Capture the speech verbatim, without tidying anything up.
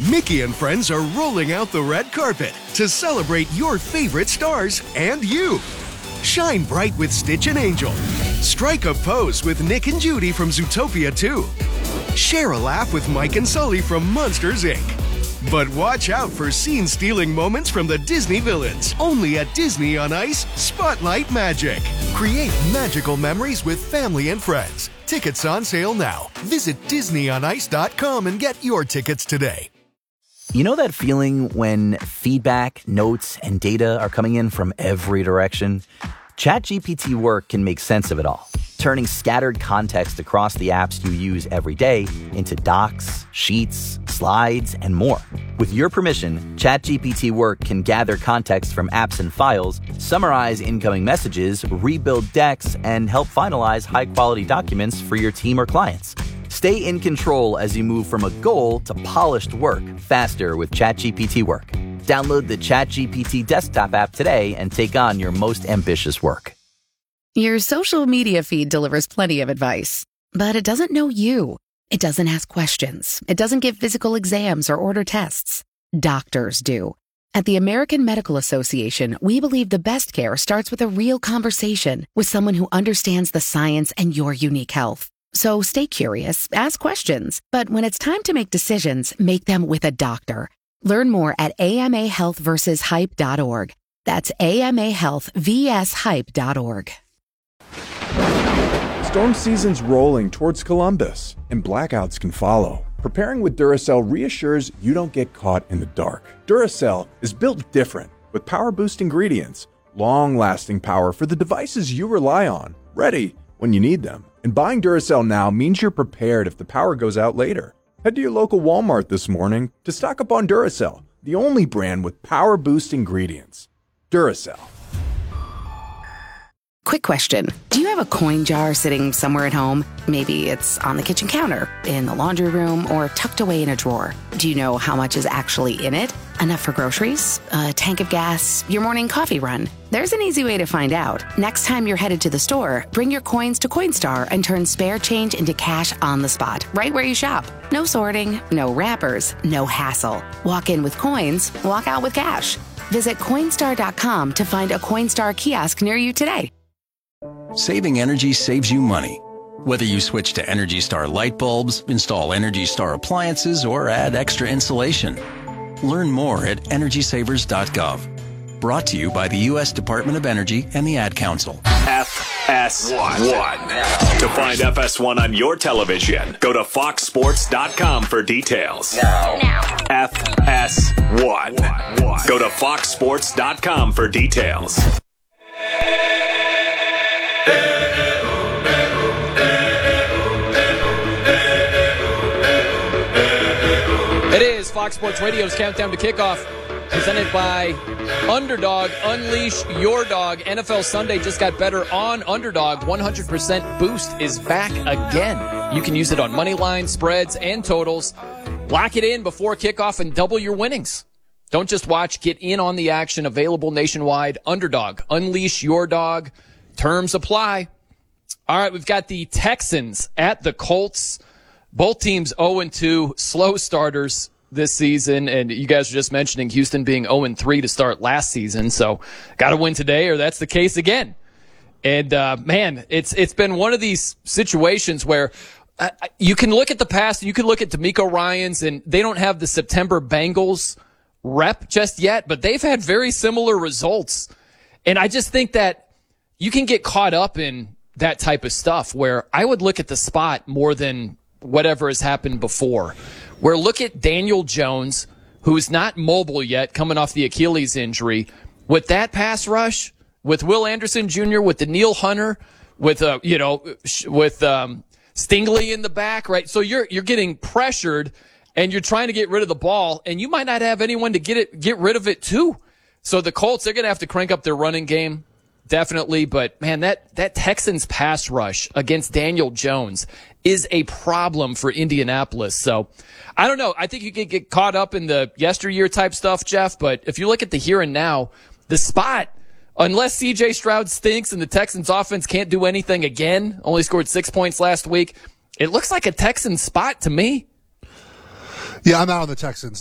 Mickey and friends are rolling out the red carpet to celebrate your favorite stars and you. Shine bright with Stitch and Angel. Strike a pose with Nick and Judy from Zootopia two. Share a laugh with Mike and Sully from Monsters, Incorporated. But watch out for scene-stealing moments from the Disney villains. Only at Disney on Ice Spotlight Magic. Create magical memories with family and friends. Tickets on sale now. Visit disney on ice dot com and get your tickets today. You know that feeling when feedback, notes, and data are coming in from every direction? ChatGPT Work can make sense of it all, turning scattered context across the apps you use every day into docs, sheets, slides, and more. With your permission, ChatGPT Work can gather context from apps and files, summarize incoming messages, rebuild decks, and help finalize high-quality documents for your team or clients. Stay in control as you move from a goal to polished work faster with ChatGPT Work. Download the ChatGPT desktop app today and take on your most ambitious work. Your social media feed delivers plenty of advice, but it doesn't know you. It doesn't ask questions. It doesn't give physical exams or order tests. Doctors do. At the American Medical Association, we believe the best care starts with a real conversation with someone who understands the science and your unique health. So stay curious, ask questions, but when it's time to make decisions, make them with a doctor. Learn more at A M A health versus hype dot org. That's A M A health versus hype dot org. Storm season's rolling towards Columbus, and blackouts can follow. Preparing with Duracell reassures you don't get caught in the dark. Duracell is built different, with power-boost ingredients, long-lasting power for the devices you rely on, ready when you need them. And buying Duracell now means you're prepared if the power goes out later. Head to your local Walmart this morning to stock up on Duracell, the only brand with power-boost ingredients. Duracell. Quick question. Do you have a coin jar sitting somewhere at home? Maybe it's on the kitchen counter, in the laundry room, or tucked away in a drawer. Do you know how much is actually in it? Enough for groceries, a tank of gas, your morning coffee run? There's an easy way to find out. Next time you're headed to the store, bring your coins to Coinstar and turn spare change into cash on the spot, right where you shop. No sorting, no wrappers, no hassle. Walk in with coins, walk out with cash. Visit Coinstar dot com to find a Coinstar kiosk near you today. Saving energy saves you money. Whether you switch to Energy Star light bulbs, install Energy Star appliances, or add extra insulation. Learn more at energy savers dot gov. Brought to you by the U S Department of Energy and the Ad Council. F S one. To find F S one on your television, go to fox sports dot com for details. Now. F S one. Go to fox sports dot com for details. It is Fox Sports Radio's Countdown to Kickoff, presented by Underdog. Unleash your dog. N F L Sunday just got better on Underdog. one hundred percent boost is back again. You can use it on money lines, spreads, and totals. Lock it in before kickoff and double your winnings. Don't just watch, get in on the action. Available nationwide. Underdog. Unleash your dog. Terms apply. All right, we've got the Texans at the Colts. Both teams oh and two, slow starters this season, and you guys were just mentioning Houston being oh and three to start last season, so got to win today or that's the case again. And, uh, man, it's it's been one of these situations where uh, you can look at the past, and you can look at DeMeco Ryans, and they don't have the September Bengals rep just yet, but they've had very similar results. And I just think that you can get caught up in that type of stuff where I would look at the spot more than whatever has happened before. Where look at Daniel Jones, who's not mobile yet, coming off the Achilles injury. With that pass rush, with Will Anderson Junior, with Danielle Hunter, with uh, you know, with um, Stingley in the back, right? So you're you're getting pressured, and you're trying to get rid of the ball, and you might not have anyone to get it get rid of it too. So the Colts, they're gonna have to crank up their running game. Definitely, but man, that, that Texans pass rush against Daniel Jones is a problem for Indianapolis. So I don't know. I think you could get caught up in the yesteryear type stuff, Jeff, but if you look at the here and now, the spot, unless C J Stroud stinks and the Texans offense can't do anything again, only scored six points last week, it looks like a Texans spot to me. Yeah, I'm out on the Texans.